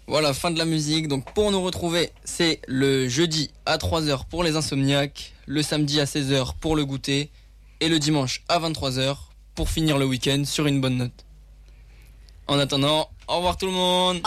Voilà, fin de la musique. Donc pour nous retrouver, c'est le jeudi à 3h pour les insomniaques, le samedi à 16h pour le goûter et le dimanche à 23h pour finir le week-end sur une bonne note. En attendant, au revoir tout le monde.